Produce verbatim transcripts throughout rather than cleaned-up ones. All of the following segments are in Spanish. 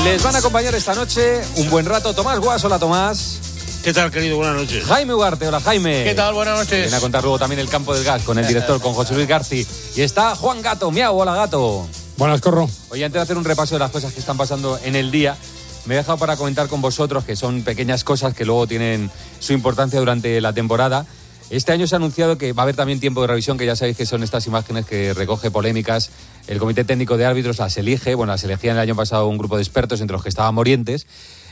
Les van a acompañar esta noche un buen rato Tomás Guas. Hola, Tomás. ¿Qué tal, querido? Buenas noches. Jaime Ugarte. Hola, Jaime. ¿Qué tal? Buenas noches. Viene a contar luego también el campo del gas con el director, con José Luis García. Y está Juan Gato. Miau, hola, Gato. Buenas, Corro. Oye, antes de hacer un repaso de las cosas que están pasando en el día, me he dejado para comentar con vosotros, que son pequeñas cosas que luego tienen su importancia durante la temporada. Este año se ha anunciado que va a haber también tiempo de revisión, que ya sabéis que son estas imágenes que recoge polémicas. El Comité Técnico de Árbitros las elige. Bueno, las elegía el año pasado un grupo de expertos, entre los que estaba Morientes.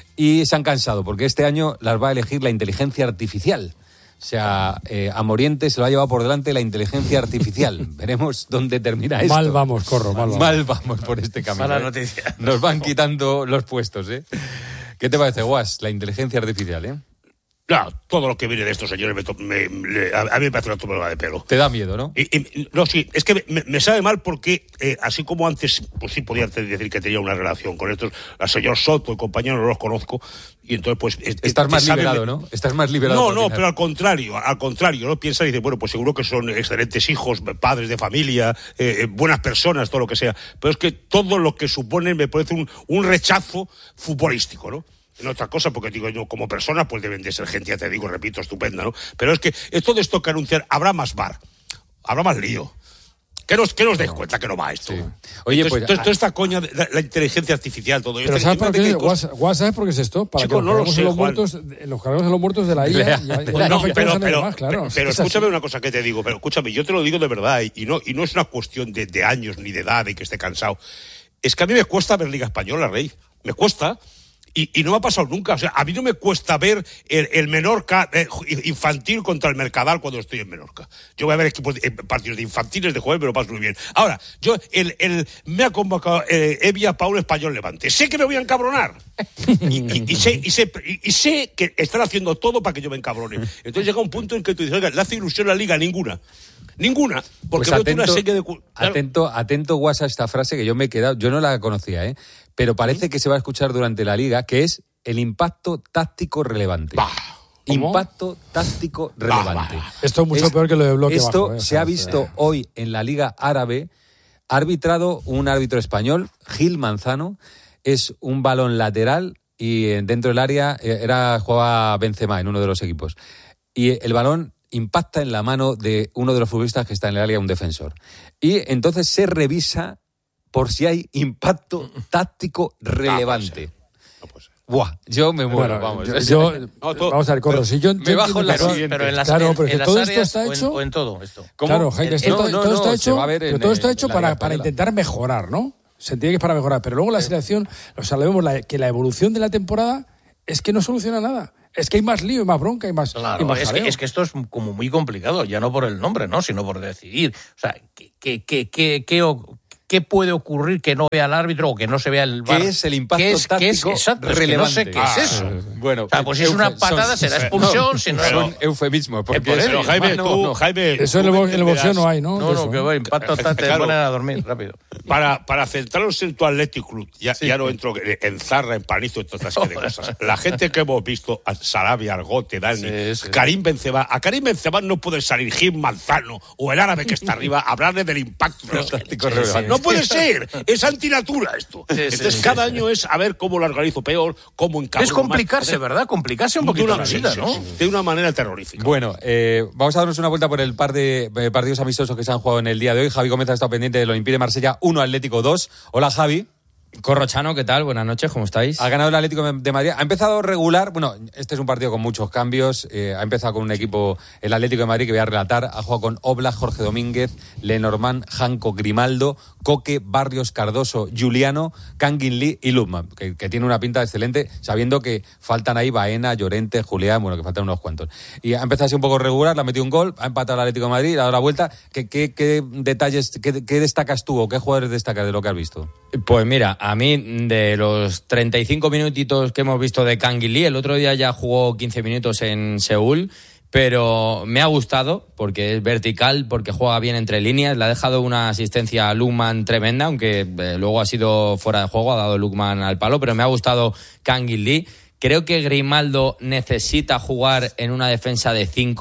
Y se han cansado, porque este año las va a elegir la inteligencia artificial. O sea, eh, a Morientes se lo ha llevado por delante la inteligencia artificial. Veremos dónde termina esto. Mal vamos, Corro, mal vamos. Mal vamos por este camino. Mala ¿eh? noticia. Nos van quitando los puestos, ¿eh? ¿Qué te parece, Guas? La inteligencia artificial, ¿eh? No, todo lo que viene de estos señores, me, to- me, me- a a mí me parece una tumba de pelo. Te da miedo, ¿no? Y, y- no, sí, es que me, me sabe mal porque, eh, así como antes, pues sí podía decir que tenía una relación con estos, al señor Soto, el compañero, no los conozco, y entonces pues... Es, Estás es, más sabe, liberado, me, ¿no? Estás más liberado. No, por no, final. pero al contrario, al contrario, ¿no? Piensa y dice, bueno, pues seguro que son excelentes hijos, padres de familia, eh, buenas personas, todo lo que sea, pero es que todo lo que suponen me parece un, un rechazo futbolístico, ¿no? En otra cosa, porque digo yo, como persona, pues deben de ser gente, ya te digo, repito, estupenda, ¿no? Pero es que todo esto que anunciar, habrá más bar, habrá más lío. ¿Qué nos, qué nos des cuenta que no va esto? Sí. Oye, entonces, pues... entonces, toda esta coña, de la, la inteligencia artificial, todo esto... Pero ¿sabes por fíjate que qué? hay cosas- Guas, Guas, ¿sabes por qué es esto? Para Chico, que no lo nos sé, carguemos en los Juan. muertos, los cargamos en los muertos de la I A. Y, y, y No, no No, afectamos pero, a nadie pero, más, claro. pero Es que es escúchame así. una cosa que te digo, pero escúchame, yo te lo digo de verdad, y, y no, y no es una cuestión de, de años ni de edad, de que esté cansado. Es que a mí me cuesta ver Liga Española, Rey. Me cuesta. Y, y no me ha pasado nunca. O sea, a mí no me cuesta ver el, el Menorca eh, infantil contra el Mercadal cuando estoy en Menorca. Yo voy a ver equipos de, eh, partidos de infantiles de jueves, me lo paso muy bien. Ahora, yo, el, el me ha convocado eh, Evia Paul Español Levante. Sé que me voy a encabronar. Y, y, y, sé, y, sé, y, y sé que están haciendo todo para que yo me encabrone. Entonces llega un punto en que tú dices, oiga, ¿le hace ilusión la Liga? Ninguna. Ninguna. Porque Pues veo atento, una serie de... Claro. atento, atento, Guas, a esta frase que yo me he quedado, yo no la conocía, ¿eh? Pero parece que se va a escuchar durante la Liga, que es el impacto táctico relevante. Bah. ¿Cómo? Impacto táctico relevante. bah. Esto es mucho Es- peor que lo de bloque Esto bajo, ¿eh? se ha visto hoy en la Liga Árabe. Ha arbitrado un árbitro español, Gil Manzano. Es un balón lateral y eh, dentro del área eh, era jugaba Benzema en uno de los equipos. Y el balón impacta en la mano de uno de los futbolistas que está en el área, un defensor. Y entonces se revisa por si hay impacto táctico relevante. No puede ser. Buah, yo me muero, Bueno, vamos. yo, yo- No, todo- vamos a ver, Corro, si yo, me yo bajo en la entiendo que- siguiente. Pero en las, Claro, en- pero en que las todo esto áreas está o en- hecho- o en todo esto. ¿Cómo? Claro, Jaime, esto, No, todo, no, todo no, está se hecho, va a ver pero en, todo está eh, hecho la para, Liga para Española. intentar mejorar, ¿no? Se entiende que es para mejorar, pero luego la selección, o sea, le vemos la- que la evolución de la temporada es que no soluciona nada. Es que hay más lío, y más bronca, y más, y Claro, más es que, jaleo. es que esto es como muy complicado, ya no por el nombre, ¿no? Sino por decidir. O sea, ¿qué, qué, qué, qué, qué, o- qué puede ocurrir que no vea el árbitro o que no se vea el V A R? ¿Qué es el impacto ¿Qué es, qué es? táctico Exacto, es que relevante? no sé qué Ah, es eso. Bueno, O sea, pues si es una eufe- patada son- será expulsión, si no... Son eufemismos. Porque por eso, Pero Jaime, no, tú, no. Jaime... Eso en tú el, bo- me en el boxeo entenderás. no hay, ¿no? No, De no, eso, que va, impacto tal, te Claro. ponen a dormir rápido. Para, para centrarnos en tu Athletic Club, ya, ya no entro en Zarra, en Panizo, en todas estas cosas. La gente que hemos visto, a Sarabia, Argote, Dani, Sí, sí. Karim Benzema, a Karim Benzema no puede salir Gil Manzano o el árabe que está arriba a hablarle del impacto de los Táctico relevante. No puede ser, es antinatura esto. Sí, sí, Entonces sí, cada sí. año es a ver cómo lo organizo peor, cómo encabrono Es complicarse, más. ¿verdad? Complicarse un De poquito una, la sí, vida, sí, ¿no? sí, de una manera terrorífica. Bueno, eh, vamos a darnos una vuelta por el par de eh, partidos amistosos que se han jugado en el día de hoy. Javi Gómez ha estado pendiente del Olympique de Marsella uno, Atlético dos. Hola, Javi. Corrochano, ¿qué tal? Buenas noches, ¿cómo estáis? Ha ganado el Atlético de Madrid. Ha empezado regular. Bueno, este es un partido con muchos cambios. Eh, ha empezado con un equipo, el Atlético de Madrid, que voy a relatar. Ha jugado con Oblak, Jorge Domínguez, Lenormand, Janco, Grimaldo, Coque, Barrios, Cardoso, Juliano, Kangin Lee y Luzman, que, que tiene una pinta excelente, sabiendo que faltan ahí Baena, Llorente, Julián, bueno, que faltan unos cuantos. Y ha empezado así un poco regular, le ha metido un gol, ha empatado el Atlético de Madrid, ha dado la vuelta. ¿Qué, qué, qué detalles, qué, qué destacas tú o qué jugadores destacas de lo que has visto? Pues mira, a mí de los treinta y cinco minutitos que hemos visto de Kangin Lee, el otro día ya jugó quince minutos en Seúl, pero me ha gustado porque es vertical, porque juega bien entre líneas, le ha dejado una asistencia a Lukman tremenda, aunque eh, luego ha sido fuera de juego, ha dado Lukman al palo, pero me ha gustado Kangin Lee. Creo que Grimaldo necesita jugar en una defensa de cinco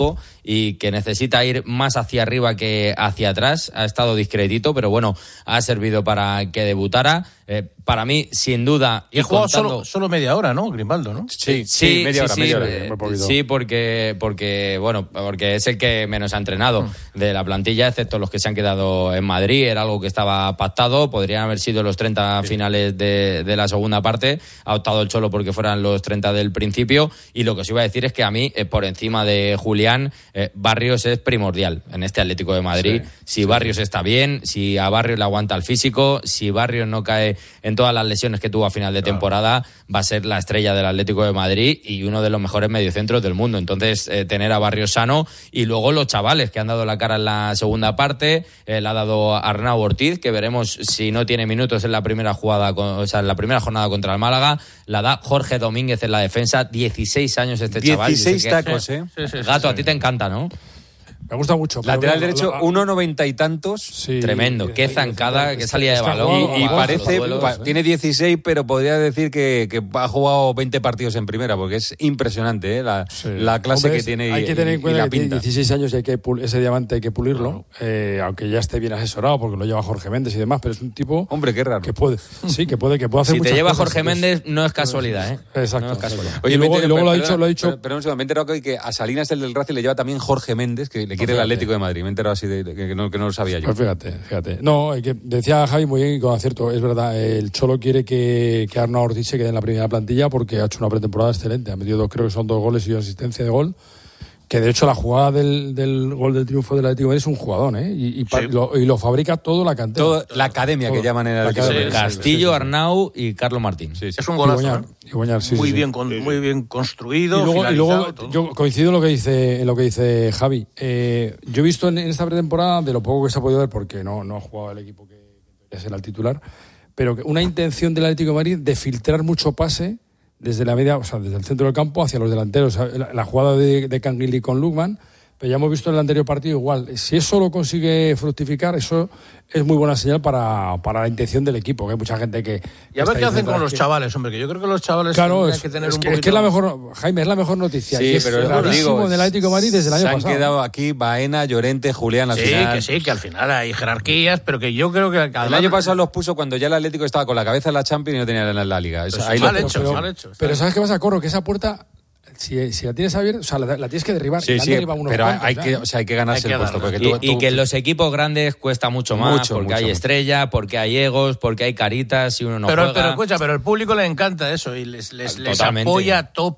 y que necesita ir más hacia arriba que hacia atrás. Ha estado discretito, pero bueno, ha servido para que debutara. Eh, para mí, sin duda... Y ha jugado contando... solo, solo media hora, ¿no? Grimaldo, ¿no? Sí, sí, Sí, media hora, sí, media sí, hora. eh, muy poquito. sí, porque, porque, bueno, porque es el que menos ha entrenado de la plantilla, excepto los que se han quedado en Madrid. Era algo que estaba pactado, podrían haber sido los treinta sí. finales de, de la segunda parte. Ha optado el Cholo porque fueran los treinta del principio. Y lo que os iba a decir es que a mí, eh, por encima de Julián, eh, Barrios es primordial en este Atlético de Madrid. Sí, si sí. Barrios está bien, si a Barrios le aguanta el físico, si Barrios no cae en todas las lesiones que tuvo a final de claro. temporada, va a ser la estrella del Atlético de Madrid y uno de los mejores mediocentros del mundo. Entonces, eh, tener a Barrios sano y luego los chavales que han dado la cara en la segunda parte, eh, le ha dado Arnau Ortiz, que veremos si no tiene minutos en la primera jugada, o sea, en la primera jornada contra el Málaga. La da Jorge Domínguez en la defensa, dieciséis años este chaval. dieciséis tacos, ¿eh? Sí, sí, sí, Gato, sí. A ti te encanta, ¿no? Me gusta mucho. Lateral derecho, uno noventa y tantos. Sí, tremendo. Qué zancada, qué salida de balón. Y, y parece, pa, tiene dieciséis, pero podría decir que, que ha jugado veinte partidos en primera, porque es impresionante, ¿eh? La, sí. la clase Hombre, que tiene. Hay y, que tener en cuenta que tiene dieciséis años y hay que ese diamante hay que pulirlo, claro. eh, aunque ya esté bien asesorado, porque lo lleva Jorge Méndez y demás, pero es un tipo. Hombre, qué raro. Que puede, sí, que puede, que puede hacer si muchas te lleva cosas, Jorge Méndez, no es casualidad, ¿eh? Exacto. No es casualidad. Oye, y luego, me, y luego pero, lo ha dicho, dicho, lo ha dicho. Pero, pero un segundo, me he enterado que a Salinas, el del Racing, le lleva también Jorge Méndez, que le quiere el Atlético de Madrid. Me he enterado así de, de que, no, que no lo sabía yo. Pues fíjate, fíjate. No, que decía Javi muy bien y con acierto, es verdad, el Cholo quiere que, que Arnau Ortiz se quede en la primera plantilla porque ha hecho una pretemporada excelente. Ha metido dos, creo que son dos goles y una asistencia de gol. Que de hecho la jugada del, del gol del triunfo del Atlético es un jugadón, ¿eh? Y, y, sí. lo, y lo fabrica todo la cantera. Todo, la academia todo, que llaman en el Atlético. Sí, Castillo, Arnau y Carlos Martín. Sí, sí. Es un golazo. Y Boñar, y Boñar, sí, muy, sí, bien, sí. Con, muy bien construido. Y luego, y luego todo. yo coincido en lo que dice, en lo que dice Javi. Eh, yo he visto en, en esta pretemporada, de lo poco que se ha podido ver, porque no, no ha jugado el equipo que debería ser el titular, pero una intención del Atlético de Madrid de filtrar mucho pase desde la media, o sea, desde el centro del campo hacia los delanteros. La, la jugada de, de Canguilí con Lukman. Pero ya hemos visto en el anterior partido igual. Si eso lo consigue fructificar, eso es muy buena señal para, para la intención del equipo, que hay mucha gente que... Y a ver qué hacen con los que... chavales, hombre, que yo creo que los chavales claro, tienen es, que tener es un que, poquito... Es que es la mejor, Jaime, es la mejor noticia. Sí, y es pero es rarísimo del Atlético de Madrid desde el año pasado. Se han pasado. quedado aquí Baena, Llorente, Julián al sí, final. Sí, que sí, que al final hay jerarquías, pero que yo creo que... Además... El año pasado los puso cuando ya el Atlético estaba con la cabeza en la Champions y no tenía en la Liga. Eso, ahí mal, lo... hecho, pero, mal hecho. Pero ¿sabes qué pasa, Corro? Que esa puerta... Si, si la tienes abierta, o sea, la, la tienes que derribar. Sí, sí, pero cuantos, hay, que, o sea, hay que ganarse hay que el puesto. Porque y, tú, tú, y que en los equipos grandes cuesta mucho más, mucho, porque mucho, hay estrella, porque hay egos, porque hay caritas y uno no pero, juega. Pero escucha, pero al público le encanta eso y les, les, les apoya a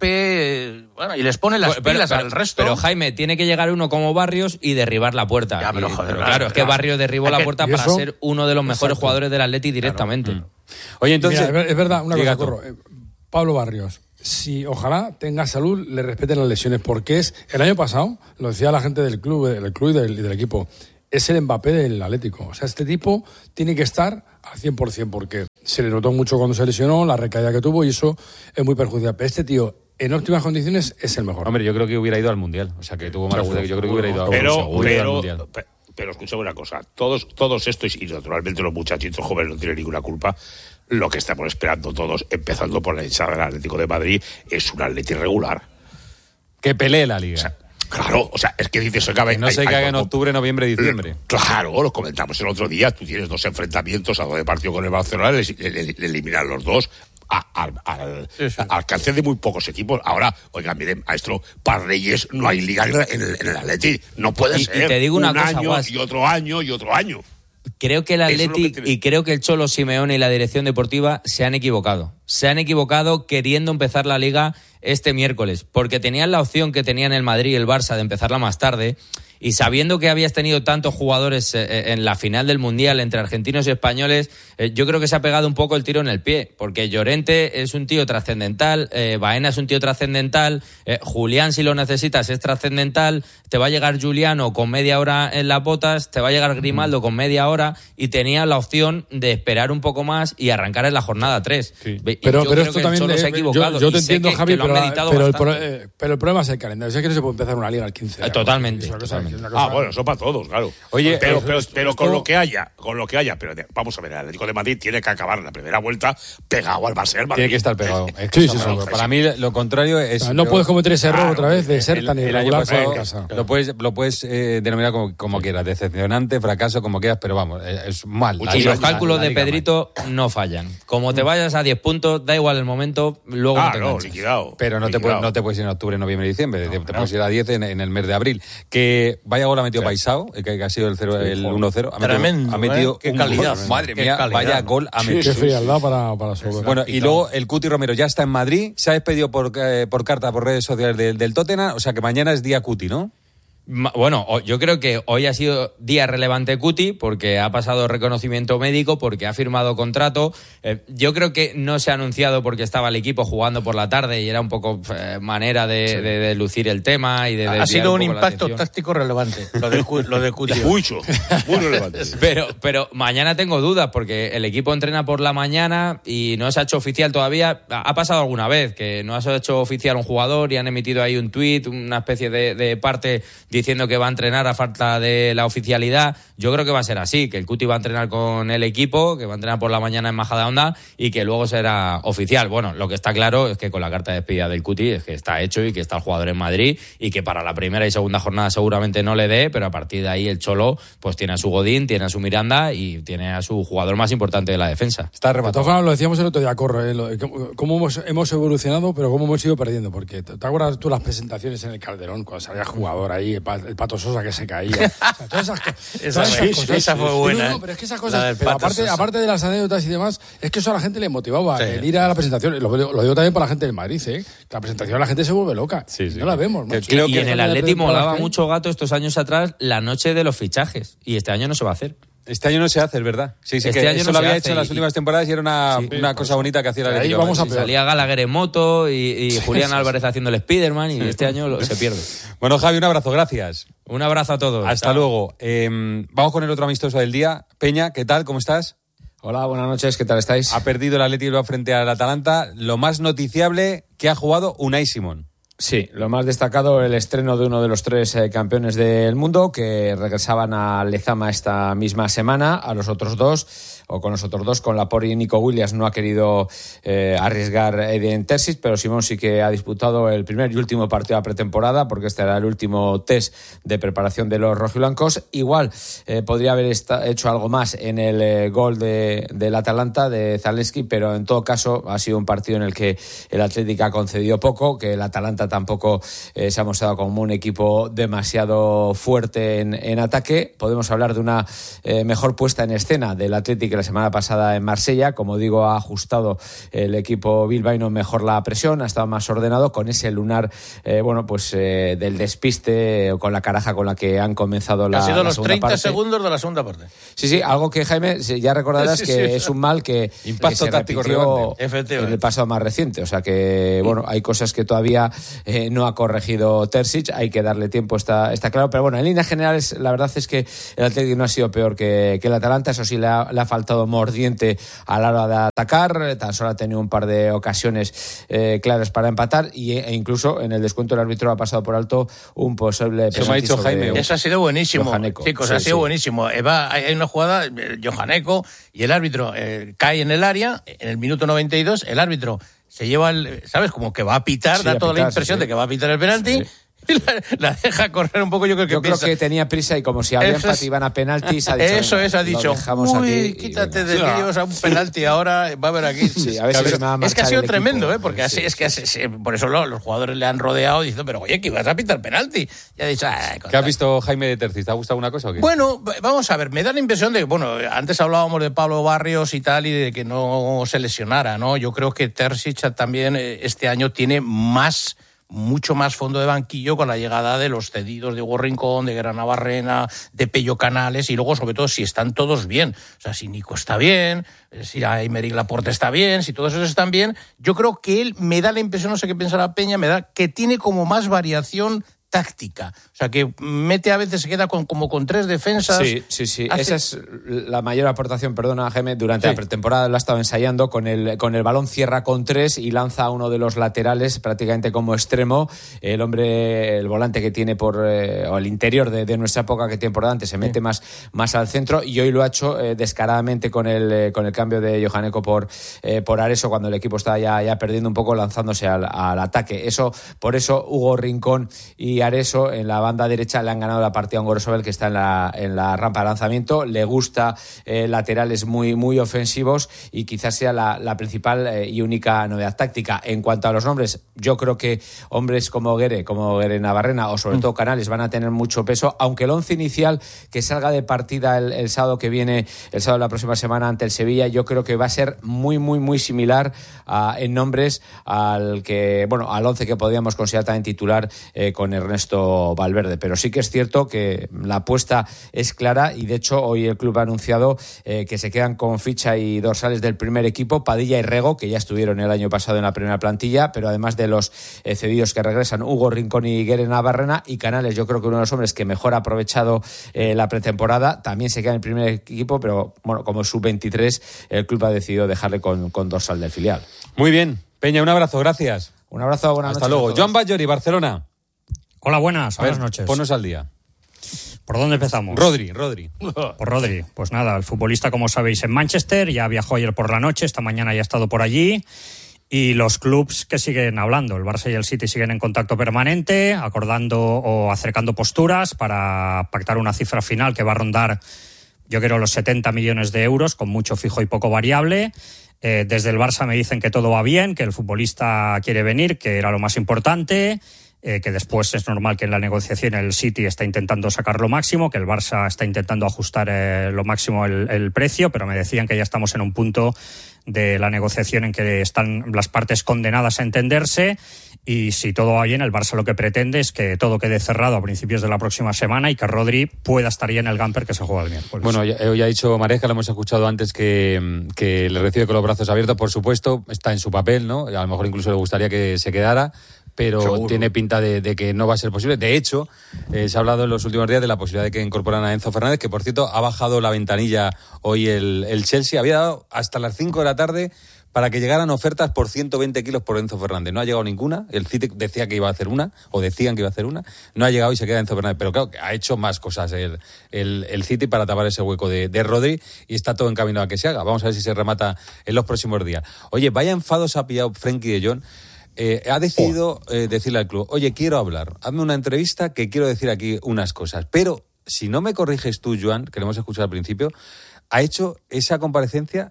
tope, bueno, y les pone las pero, pilas pero, al resto. Pero Jaime, tiene que llegar uno como Barrios y derribar la puerta. Ya, pero, y, joder, pero claro, claro, es que Barrios derribó la puerta para ser uno de los mejores Exacto. jugadores del Atleti directamente. Claro. Oye, entonces... Mira, es verdad, una cosa, Gato. Corro. Pablo Barrios. Si ojalá tenga salud, le respeten las lesiones, porque es el año pasado, lo decía la gente del club, del club y del, del equipo, es el Mbappé del Atlético. O sea, este tipo tiene que estar al cien por ciento, porque se le notó mucho cuando se lesionó, la recaída que tuvo, y eso es muy perjudicial. Pero este tío, en óptimas condiciones, es el mejor. Hombre, yo creo que hubiera ido al Mundial. O sea, que tuvo mala suerte. Yo creo que hubiera ido, pero, seguro, hubiera ido al pero, Mundial. Pero, pero escucha una cosa. Todos, todos estos, y naturalmente los muchachitos jóvenes no tienen ninguna culpa, lo que estamos esperando todos, empezando por la hinchada del Atlético de Madrid, es un Atleti regular. Que pelee la Liga. O sea, claro, o sea, es que dices... Que, que no se caiga en octubre, noviembre, diciembre. Claro, lo comentamos el otro día. Tú tienes dos enfrentamientos a dos de partido con el Barcelona, le, le, le, le eliminan los dos al al sí, sí. alcance de muy pocos equipos. Ahora, oigan, miren, maestro, para Reyes no hay Liga en el, en el Atleti. No puede y, ser. Y te digo una un cosa, año Guas. y otro año y otro año. Creo que el Atleti que y creo que el Cholo Simeone y la dirección deportiva se han equivocado. Se han equivocado queriendo empezar la Liga este miércoles, porque tenían la opción que tenían el Madrid y el Barça de empezarla más tarde, y sabiendo que habías tenido tantos jugadores eh, en la final del Mundial entre argentinos y españoles, eh, yo creo que se ha pegado un poco el tiro en el pie, porque Llorente es un tío trascendental, eh, Baena es un tío trascendental, eh, Julián, si lo necesitas, es trascendental, te va a llegar Juliano con media hora en las botas, te va a llegar Grimaldo con media hora, y tenía la opción de esperar un poco más y arrancar en la jornada tres. Sí. Pero, pero esto también de, se ha equivocado. Yo, yo te y entiendo, que, Javi, que lo pero, han meditado pero, el bastante. pro, eh, pero el problema es el calendario. O sea, que no se puede empezar una liga al quince. Eh, totalmente. Es una cosa totalmente. una cosa... Ah, bueno, eso para todos, claro. Oye, pero, eh, pero, esto- pero esto- con lo que haya, con lo que haya, pero de- vamos a ver, el Atlético de Madrid tiene que acabar la primera vuelta pegado al Barça del Madrid. Tiene que estar pegado. Es que Sí, está sí, pegado. sí. Para mí lo contrario es... O sea, no puedes cometer ese error Claro, otra vez de ser el, tan el año irregular fuera de pasado casa. lo puedes, lo puedes eh, denominar como, como quieras, decepcionante, fracaso, como quieras, pero vamos, eh, es mal. La Y liga- los cálculos la de liga mal. Pedrito no fallan. Como te vayas a diez puntos, da igual el momento, luego no Ah, te no, enganchas. liquidado. Pero no te, liquidado. puedes, no te puedes ir en octubre, noviembre, diciembre. te te puedes ir a diez en, en el mes de abril. Que vaya gol ha metido Paisao, que, que ha sido el, cero- el uno cero. Ha metido- Tremendo, ha metido ¿eh? Qué un calidad, gol. Madre qué mía, calidad, vaya ¿no? gol ha Sí, metido. Qué frialdad para, para sobre. Bueno, y luego el Cuti Romero ya está en Madrid, se ha despedido por, eh, por carta, por redes sociales del, del Tottenham, o sea que mañana es día Cuti, ¿no? Ma- Bueno, o- yo creo que hoy ha sido día relevante Cuti porque ha pasado reconocimiento médico, porque ha firmado contrato. Eh, yo creo que no se ha anunciado porque estaba el equipo jugando por la tarde y era un poco eh, manera de, de- de lucir el tema y de Ha desviar sido un poco la impacto atención. táctico relevante, lo de, Cu- lo de Cuti. Mucho, muy relevante. Pero, pero mañana tengo dudas porque el equipo entrena por la mañana y no se ha hecho oficial todavía. Ha ha pasado alguna vez que no se ha hecho oficial un jugador y han emitido ahí un tuit, una especie de, de parte diciendo que va a entrenar a falta de la oficialidad. Yo creo que va a ser así, que el Cuti va a entrenar con el equipo, que va a entrenar por la mañana en Majadahonda y que luego será oficial. Bueno, lo que está claro es que con la carta de despedida del Cuti es que está hecho y que está el jugador en Madrid y que para la primera y segunda jornada seguramente no le dé, pero a partir de ahí el Cholo pues tiene a su Godín, tiene a su Miranda y tiene a su jugador más importante de la defensa. Está De todas rematado. formas, lo decíamos el otro día, Corro, ¿eh? Lo- cómo, cómo hemos, hemos evolucionado, pero cómo hemos ido perdiendo. Porque te, te acuerdas tú las presentaciones en el Calderón, cuando salía jugador ahí, el, pa- el Pato Sosa que se caía. O sea, todas esas, co- Esa todas fue- esas cosas. esa fue buena, No, no, ¿eh? pero es que esas La cosas, del pero Pato aparte, Sosa. aparte de las anécdotas y demás, es que eso a la gente le motivaba, Sí. el ir a la presentación. Lo, lo digo también para la gente del Madrid, ¿eh? La presentación la gente se vuelve loca. Sí, sí. No la vemos, Que macho. creo y que en el esta Atleti pretemporada molaba que hay- mucho, Gato, estos años atrás, la noche de los fichajes. Y este año no se va a hacer. Este año no se hace, es verdad. Sí, sí, Este que año eso no lo se había hace hecho en las y- últimas temporadas y era una, Sí, una cosa bonita que hacía la Ahí Atlético. vamos a Sí. peor. Salía Gallagher en moto y, y Julián Álvarez haciendo el Spiderman y este año lo- se pierde. Bueno, Javi, un abrazo, gracias. Un abrazo a todos. Hasta Chao. luego. Eh, vamos con el otro amistoso del día. Peña, ¿qué tal? ¿Cómo estás? Hola, buenas noches, ¿qué tal estáis? Ha perdido el Atleti Bilbao frente al Atalanta. Lo más noticiable que ha jugado Unai Simón. Sí, lo más destacado, el estreno de uno de los tres eh, campeones del mundo que regresaban a Lezama esta misma semana. A los otros dos, o con los otros dos, con Laporte y Nico Williams, no ha querido eh, arriesgar Edin Terzic, pero Simón sí que ha disputado el primer y último partido de pretemporada, porque este era el último test de preparación de los rojiblancos. Igual eh, podría haber esta- hecho algo más en el eh, gol de, del Atalanta, de Zalewski, pero en todo caso ha sido un partido en el que el Atlético ha concedido poco, que el Atalanta tampoco eh, se ha mostrado como un equipo demasiado fuerte en, en ataque. Podemos hablar de una eh, mejor puesta en escena del Atlético la semana pasada en Marsella. Como digo, ha ajustado el equipo bilbaíno mejor la presión, ha estado más ordenado con ese lunar, eh, bueno, pues eh, del despiste, o con la caraja con la que han comenzado la, ha sido la los segunda treinta parte. segundos de la segunda parte. Sí, sí, algo que, Jaime, sí, ya recordarás Sí, que sí, es un mal que, Impacto que se táctico repitió relevante. Efectivamente. en el pasado más reciente. O sea que, bueno, hay cosas que todavía eh, no ha corregido Terzic, hay que darle tiempo, está, está claro. Pero bueno, en líneas generales, la verdad es que el Atlético no ha sido peor que, que el Atalanta. Eso sí, le ha, le ha faltado mordiente a la hora de atacar. Tan solo ha tenido un par de ocasiones eh, claras para empatar y, e incluso en el descuento el árbitro ha pasado por alto un posible Eso me ha penalti dicho sobre Jaime. Eso ha sido buenísimo. Johaneko. Chicos, Sí, ha sido sí. buenísimo. Eva, hay hay una jugada, eh, Johaneko, y el árbitro eh, cae en el área, en el minuto noventa y dos, el árbitro se lleva el, ¿sabes? Como que va a pitar, Sí, da a toda la pitar, impresión sí, sí. de que va a pitar el penalti. Sí. Y la, la deja correr un poco, yo creo que Yo creo piensa. que tenía prisa y como si había Eso empate es- iban a penaltis, ha dicho, Eso venga, es, ha lo dicho, dejamos uy, aquí y quítate venga. de líos a un penalti ahora, va a haber aquí. Sí, a ver si se me va a es que ha marchar sido el tremendo, equipo. ¿eh? Porque así, Sí, es que sí, así- sí, por eso lo- los jugadores le han rodeado diciendo, pero oye, que ibas a pitar penalti. Y ha dicho, "Ay, ¿Qué has visto, Jaime, de Terzic? ¿Te ha gustado una cosa o qué? bueno, vamos a ver, me da la impresión de, bueno, antes hablábamos de Pablo Barrios y tal, y de que no se lesionara, ¿no? Yo creo que Terzic también eh, este año tiene más, mucho más fondo de banquillo con la llegada de los cedidos de Hugo Rincón, de Grana Barrena, de Pello Canales, y luego, sobre todo, si están todos bien. O sea, si Nico está bien, si Aymeric Laporte está bien, si todos esos están bien, yo creo que él me da la impresión, no sé qué pensará Peña, me da que tiene como más variación táctica. O sea, que mete a veces, se queda con, como con tres defensas. Sí, sí, sí. Hace... Esa es la mayor aportación, perdona, Jaime, durante sí. la pretemporada lo ha estado ensayando, con el, con el balón cierra con tres y lanza a uno de los laterales prácticamente como extremo. El hombre, el volante que tiene por, eh, o el interior de, de nuestra época que tiene por delante, se mete sí. más, más al centro, y hoy lo ha hecho eh, descaradamente con el, eh, con el cambio de Johaneko por, eh, por Areso, cuando el equipo está ya, ya perdiendo un poco, lanzándose al, al ataque. Eso, por eso Hugo Rincón y Areso en la banda derecha le han ganado la partida a un Gorosabel que está en la, en la rampa de lanzamiento. Le gusta eh, laterales muy, muy ofensivos, y quizás sea la, la principal eh, y única novedad táctica. En cuanto a los nombres, yo creo que hombres como Guere, como Guere Navarrena o sobre todo Canales van a tener mucho peso, aunque el once inicial que salga de partida el, el sábado que viene, el sábado de la próxima semana ante el Sevilla, yo creo que va a ser muy, muy, muy similar a, en nombres al que, bueno, al once que podríamos considerar también titular eh, con Ernesto Valverde. Pero sí que es cierto que la apuesta es clara, y de hecho hoy el club ha anunciado eh, que se quedan con ficha y dorsales del primer equipo, Padilla y Rego, que ya estuvieron el año pasado en la primera plantilla, pero además de los eh, cedidos que regresan, Hugo Rincón y Guere Navarrena, y Canales, yo creo que uno de los hombres que mejor ha aprovechado eh, la pretemporada, también se queda en el primer equipo, pero bueno, como sub veintitrés el club ha decidido dejarle con, con dorsal del filial. Muy bien, Peña, un abrazo, gracias. Un abrazo, buenas Hasta noches. luego. Joan Bajori, Barcelona. Hola, buenas, A ver, buenas noches. Ponnos al día. ¿Por dónde empezamos? Rodri, Rodri. Por Rodri. Pues nada, el futbolista, como sabéis, en Manchester, ya viajó ayer por la noche, esta mañana ya ha estado por allí. Y los clubs que siguen hablando, el Barça y el City siguen en contacto permanente, acordando o acercando posturas para pactar una cifra final que va a rondar, yo creo, los setenta millones de euros, con mucho fijo y poco variable. Eh, desde el Barça me dicen que todo va bien, que el futbolista quiere venir, que era lo más importante, eh, que después es normal que en la negociación el City está intentando sacar lo máximo, que el Barça está intentando ajustar eh, lo máximo el, el precio, pero me decían que ya estamos en un punto de la negociación en que están las partes condenadas a entenderse, y si todo va bien, el Barça lo que pretende es que todo quede cerrado a principios de la próxima semana y que Rodri pueda estar ya en el Gamper que se juega el miércoles. Bueno, ya, ya ha dicho Maresca, lo hemos escuchado antes, que, que le recibe con los brazos abiertos, por supuesto, está en su papel, ¿no? A lo mejor incluso le gustaría que se quedara, pero seguro tiene pinta de, de que no va a ser posible. De hecho, eh, se ha hablado en los últimos días de la posibilidad de que incorporan a Enzo Fernández, que por cierto ha bajado la ventanilla hoy el, el Chelsea. Había dado hasta las cinco de la tarde para que llegaran ofertas por ciento veinte kilos por Enzo Fernández. No ha llegado ninguna. El City decía que iba a hacer una, o decían que iba a hacer una. No ha llegado y se queda Enzo Fernández. Pero claro, que ha hecho más cosas el, el, el City para tapar ese hueco de, de Rodri, y está todo encaminado a que se haga. Vamos a ver si se remata en los próximos días. Oye, vaya enfados ha pillado Frenkie de Jong. Eh, ha decidido eh, decirle al club: oye, quiero hablar, hazme una entrevista que quiero decir aquí unas cosas. Pero, si no me corriges tú, Joan, que lo hemos escuchado al principio, ha hecho esa comparecencia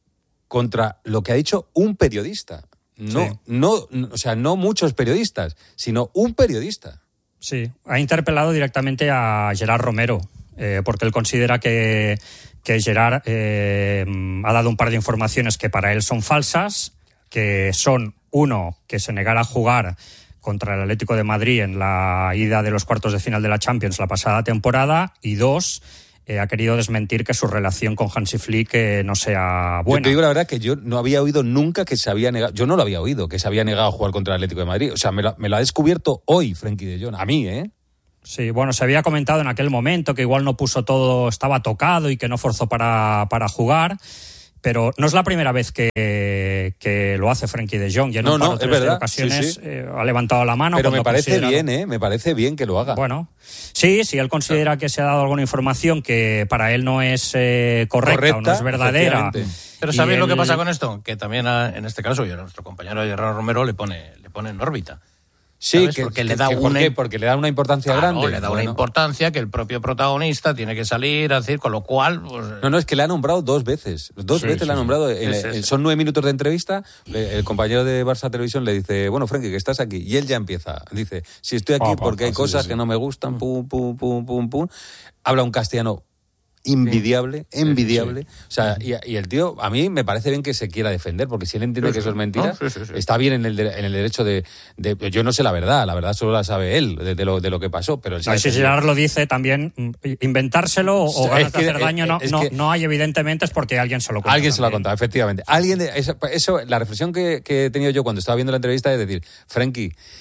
contra lo que ha dicho un periodista. No, sí. no, no, o sea, no muchos periodistas, sino un periodista. Sí, ha interpelado directamente a Gerard Romero, eh, porque él considera que, que Gerard eh, ha dado un par de informaciones que para él son falsas, que son, uno, que se negara a jugar contra el Atlético de Madrid en la ida de los cuartos de final de la Champions la pasada temporada, y dos, eh, ha querido desmentir que su relación con Hansi Flick eh, no sea buena. Yo te digo la verdad que yo no había oído nunca que se había negado, yo no lo había oído, que se había negado a jugar contra el Atlético de Madrid. O sea, me lo, me lo ha descubierto hoy Frenkie de Jong, a mí, ¿eh? Sí, bueno, se había comentado en aquel momento que igual no puso todo, estaba tocado y que no forzó para, para jugar. Pero no es la primera vez que, que lo hace Frenkie de Jong. Ya en no, un par no, o tres es verdad. de ocasiones sí, sí. Eh, ha levantado la mano. Pero me parece considera... bien, ¿eh? Me parece bien que lo haga. Bueno, sí, si él considera que se ha dado alguna información que para él no es eh, correcta, correcta o no es verdadera. Pero ¿sabéis él... lo que pasa con esto? Que también a, en este caso, y a nuestro compañero Gerard Romero le pone, le pone en órbita. Sí, que, porque, que, le da que, una, ¿por qué? Porque le da una importancia claro, grande. le da bueno. una importancia que el propio protagonista tiene que salir a decir, con lo cual... Pues... No, no, es que le ha nombrado dos veces. Dos sí, veces sí, le ha nombrado. Sí, en, sí, sí. Son nueve minutos de entrevista. El compañero de Barça Televisión le dice, bueno, Frenkie, que estás aquí. Y él ya empieza. Dice, si estoy aquí oh, porque oh, hay sí, cosas sí, que sí. no me gustan, pum, pum, pum, pum, pum. Habla un castellano envidiable, sí. envidiable. Sí, sí. O sea, y, y el tío, a mí me parece bien que se quiera defender, porque si él entiende sí, que eso es mentira, no, sí, sí, sí. está bien en el, de, en el derecho de, de... Yo no sé la verdad, la verdad solo la sabe él, de, de, lo, de lo que pasó, pero... No, si Gerard lo dice también, inventárselo o, o ganas de hacer daño, no, no, no hay evidentemente, es porque alguien se lo contó. Alguien también. se lo ha contado, efectivamente. Alguien de, eso, eso, la reflexión que, que he tenido yo cuando estaba viendo la entrevista es decir, Frenkie,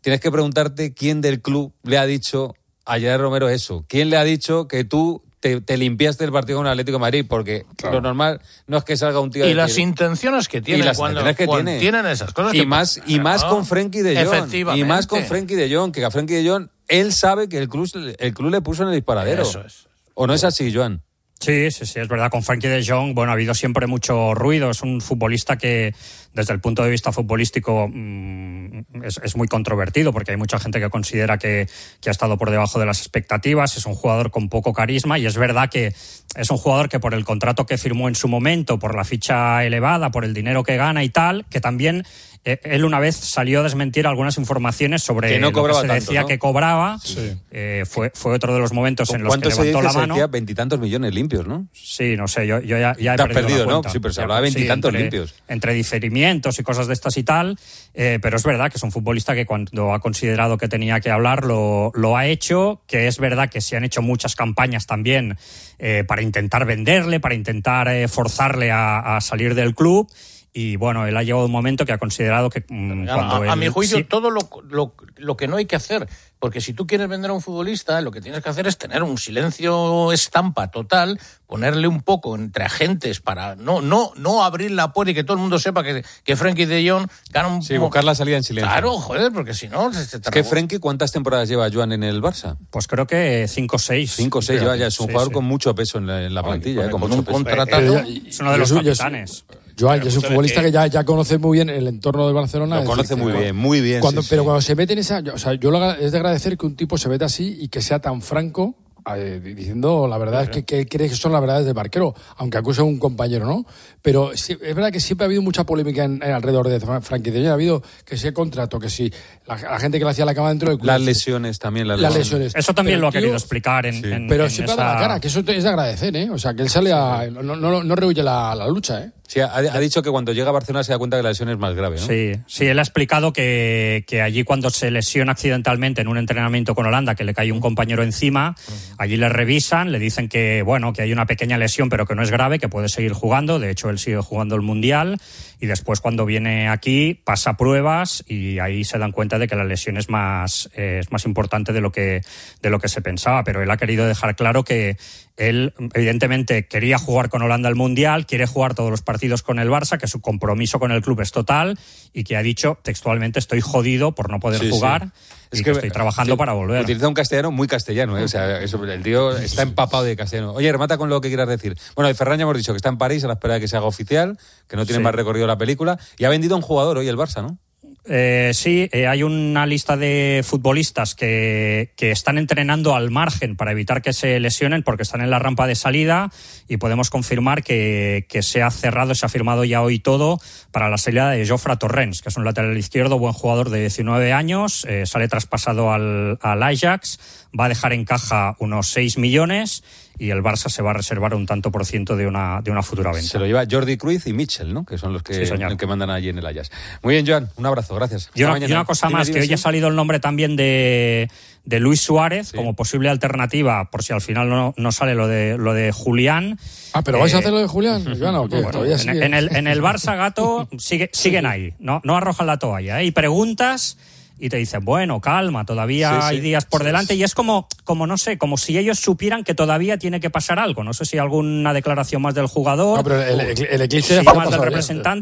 tienes que preguntarte quién del club le ha dicho a Gerard Romero eso. ¿Quién le ha dicho que tú te, te limpiaste el partido con el Atlético de Madrid? Porque claro, lo normal no es que salga un tío... Y de las decir, intenciones que tienen cuando, que cuando tiene. tienen esas cosas. Y que más, y más ¿no? con Frenkie de Jong. Efectivamente. Y más con Frenkie de Jong, que a Frenkie de Jong, él sabe que el club, el club le puso en el disparadero. Eso es. ¿O no es así, Joan? Sí, sí, sí, es verdad. Con Frenkie de Jong, bueno, ha habido siempre mucho ruido. Es un futbolista que, desde el punto de vista futbolístico, mmm, es, es muy controvertido, porque hay mucha gente que considera que, que ha estado por debajo de las expectativas. Es un jugador con poco carisma, y es verdad que es un jugador que, por el contrato que firmó en su momento, por la ficha elevada, por el dinero que gana y tal, que también... Él una vez salió a desmentir algunas informaciones sobre que no lo que se decía tanto, ¿no? que cobraba. Sí. Eh, fue, fue otro de los momentos en los que ¿Cuánto levantó se dice? la mano. Se decía veintitantos millones limpios, ¿no? Sí, no sé, yo, yo ya, ya he Te has perdido, perdido, la ¿no? cuenta. Sí, pero se Ya, hablaba de veintitantos entre, limpios. Entre diferimientos y cosas de estas y tal, eh, pero es verdad que es un futbolista que cuando ha considerado que tenía que hablar lo, lo ha hecho, que es verdad que se han hecho muchas campañas también eh, para intentar venderle, para intentar eh, forzarle a, a salir del club. Y bueno, él ha llegado un momento que ha considerado que mmm, cuando a, a él, mi juicio, sí, todo lo, lo, lo que no hay que hacer, porque si tú quieres vender a un futbolista, lo que tienes que hacer es tener un silencio estampa total, ponerle un poco entre agentes para no no no abrir la puerta y que todo el mundo sepa que, que Frenkie de Jong gana un... Sí, buscar la salida en silencio. Claro, joder, porque si no... Se, se es que Frenkie, ¿cuántas temporadas lleva Joan en el Barça? Pues creo que cinco o seis. Cinco o seis, lleva ya. Es un sí, jugador sí. con mucho peso en la, en la plantilla. Oye, eh, con con mucho un peso. contratazo... Es uno de los capitanes. Joan, y es un futbolista que ya, ya conoce muy bien el entorno del Barcelona. Lo conoce decir, muy que, bien, muy bien. Cuando, sí, pero sí. cuando se mete en esa... O sea, yo lo, es de agradecer que un tipo se meta así y que sea tan franco, eh, diciendo la verdad, es que, que cree que son las verdades del barquero, aunque acuse a un compañero, ¿no? Pero sí, es verdad que siempre ha habido mucha polémica en, en alrededor de Frenkie de Jong. Ha habido que si el contrato, que si la, la gente que le hacía la cama dentro del club. Las lesiones también. Las, las lesiones. lesiones. Eso también pero lo ha tío, querido explicar en, sí. en Pero en siempre esa... ha dado la cara, que eso es de agradecer, ¿eh? O sea, que él sale a... No, no, no rehuye la, la lucha, ¿eh? Sí, ha, ha dicho que cuando llega a Barcelona se da cuenta que la lesión es más grave, ¿no? Sí, sí, él ha explicado que, que allí cuando se lesiona accidentalmente en un entrenamiento con Holanda, que le cae un compañero encima, allí le revisan, le dicen que, bueno, que hay una pequeña lesión, pero que no es grave, que puede seguir jugando. De hecho, él sigue jugando el Mundial. Y después, cuando viene aquí, pasa pruebas y ahí se dan cuenta de que la lesión es más, eh, es más importante de lo que, de lo que se pensaba. Pero él ha querido dejar claro que él, evidentemente, quería jugar con Holanda el Mundial, quiere jugar todos los partidos con el Barça, que su compromiso con el club es total, y que ha dicho textualmente: estoy jodido por no poder sí, jugar. Sí. Es que, que estoy trabajando sí, para volver. Utiliza un castellano muy castellano, ¿eh? O sea, eso, el tío está empapado de castellano. Oye, remata con lo que quieras decir. Bueno, de Ferran ya hemos dicho que está en París a la espera de que se haga oficial, que no tiene sí. más recorrido la película, y ha vendido a un jugador hoy el Barça, ¿no? Eh, sí, eh, hay una lista de futbolistas que, que están entrenando al margen para evitar que se lesionen porque están en la rampa de salida, y podemos confirmar que, que se ha cerrado, se ha firmado ya hoy todo para la salida de Jofre Torrens, que es un lateral izquierdo, buen jugador de diecinueve años, eh, sale traspasado al, al Ajax, va a dejar en caja unos seis millones y el Barça se va a reservar un tanto por ciento de una, de una futura venta. Se lo lleva Jordi Cruyff y Mitchell, ¿no? Que son los que, sí, el que mandan allí en el Ajax. Muy bien, Joan, un abrazo, gracias. Y una, y una cosa dime, más, dime, que hoy sí. ha salido el nombre también de, de Luis Suárez sí. como posible alternativa, por si al final no, no sale lo de, lo de Julián. Ah, pero eh, ¿vais a hacer lo de Julián? Joan, ¿o qué? Bueno, en, en, el, en el Barça, Gato, sigue, siguen ahí, no, no arrojan la toalla. Hay ¿eh? preguntas... Y te dicen, bueno, calma, todavía sí, hay sí, días por sí, delante. Sí. Y es como, como, no sé, como si ellos supieran que todavía tiene que pasar algo. No sé si alguna declaración más del jugador. No, pero el, el, el eclipse sí, ya más del representante.